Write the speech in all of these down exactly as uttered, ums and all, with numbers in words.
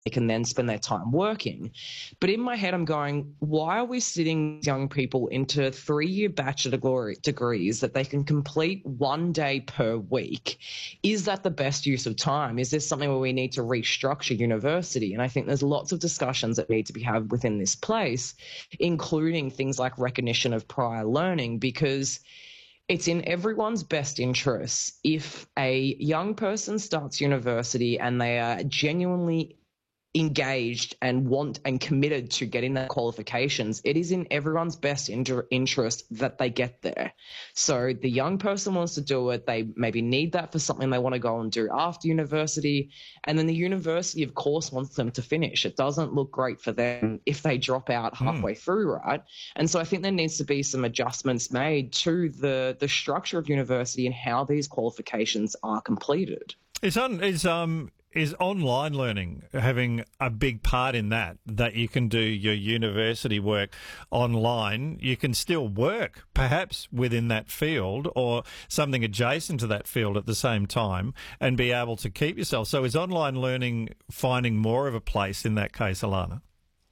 they can then spend their time working. But in my head, I'm going, why are we sitting young people into three-year bachelor degrees that they can complete one day per week? Is that the best use of time? Is this something where we need to restructure university? And I think there's lots of discussions that need to be had within this place, including things like recognition of prior learning, because it's in everyone's best interests if a young person starts university and they are genuinely engaged and want and committed to getting their qualifications. It is in everyone's best inter- interest that they get there. So the young person wants to do it. They maybe need that for something they want to go and do after university. And then the university, of course, wants them to finish. It doesn't look great for them if they drop out halfway mm. through, right? And so I think there needs to be some adjustments made to the, the structure of university and how these qualifications are completed. Is on is um is online learning having a big part in that? That you can do your university work online, you can still work perhaps within that field or something adjacent to that field at the same time, and be able to keep yourself. So is online learning finding more of a place in that case, Alana?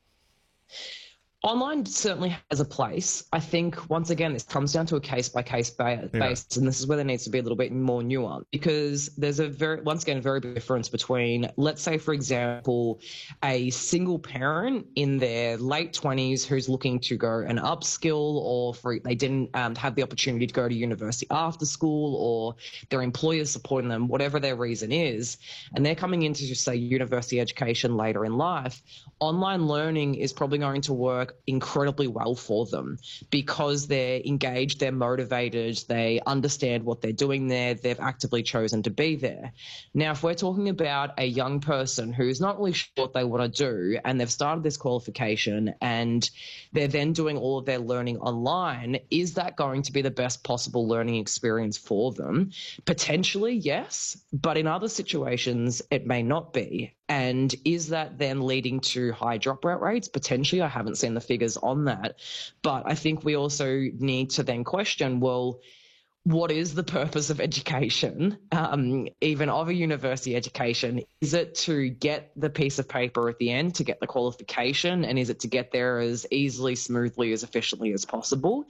Online certainly has a place. I think, once again, this comes down to a case-by-case basis, yeah. and this is where there needs to be a little bit more nuance, because there's a very, once again, a very big difference between, let's say, for example, a single parent in their late twenties who's looking to go and upskill, or for, they didn't um, have the opportunity to go to university after school, or their employer's supporting them, whatever their reason is, and they're coming into, say, university education later in life. Online learning is probably going to work incredibly well for them because they're engaged, they're motivated, they understand what they're doing there, they've actively chosen to be there. Now, if we're talking about a young person who's not really sure what they want to do and they've started this qualification and they're then doing all of their learning online, is that going to be the best possible learning experience for them? Potentially, yes, but in other situations, it may not be. And is that then leading to high dropout rates? Potentially. I haven't seen the figures on that. But I think we also need to then question, well, what is the purpose of education, um, even of a university education? Is it to get the piece of paper at the end, to get the qualification? And is it to get there as easily, smoothly, as efficiently as possible?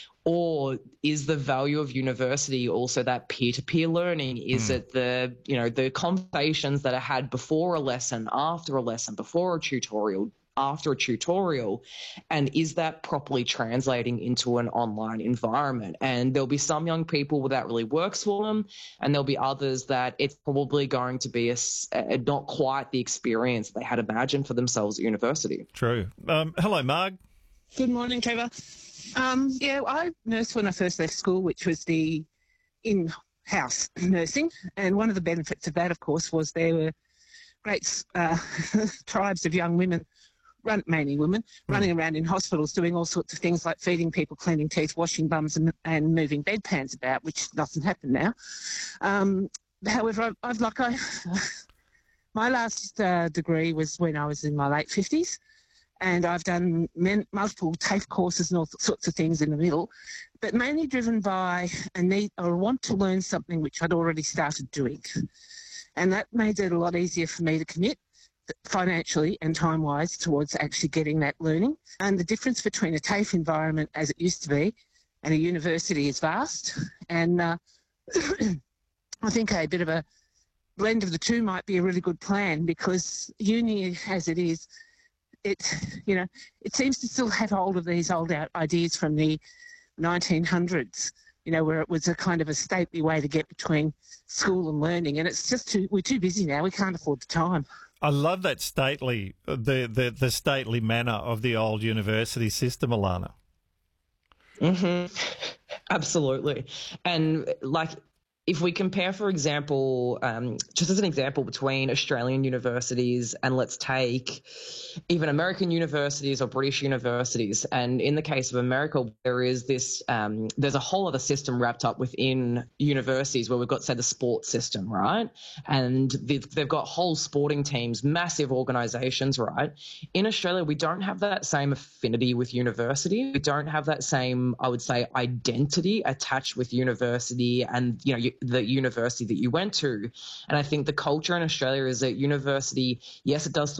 Or is the value of university also that peer-to-peer learning? Is mm. it the, you know, the conversations that are had before a lesson, after a lesson, before a tutorial, after a tutorial? And is that properly translating into an online environment? And there'll be some young people where that really works for them, and there'll be others that it's probably going to be a, a, not quite the experience they had imagined for themselves at university. True. Um, hello, Marg. Good morning, Trevor. Um, yeah, I nursed when I first left school, which was the in-house nursing. And one of the benefits of that, of course, was there were great uh, tribes of young women, run, mainly women, mm. running around in hospitals doing all sorts of things like feeding people, cleaning teeth, washing bums and, and moving bedpans about, which doesn't happen now. Um, however, I've, I've like I, my last uh, degree was when I was in my late fifties. And I've done men, multiple TAFE courses and all sorts of things in the middle, but mainly driven by a need or a want to learn something which I'd already started doing. And that made it a lot easier for me to commit financially and time-wise towards actually getting that learning. And the difference between a TAFE environment as it used to be and a university is vast. And uh, I think a bit of a blend of the two might be a really good plan, because uni as it is, it, you know, it seems to still have hold of these old ideas from the nineteen hundreds, you know, where it was a kind of a stately way to get between school and learning. And it's just too, we're too busy now. We can't afford the time. I love that stately, the, the, the stately manner of the old university system, Alana. Mm-hmm. Absolutely. And like, if we compare, for example, um, just as an example between Australian universities and let's take even American universities or British universities, and in the case of America, there is this, um, there's a whole other system wrapped up within universities where we've got, say, the sports system, right? And they've, they've got whole sporting teams, massive organizations, right? In Australia, we don't have that same affinity with university. We don't have that same, I would say, identity attached with university and, you know, you, the university that you went to. And I think the culture in Australia is that university, yes, it does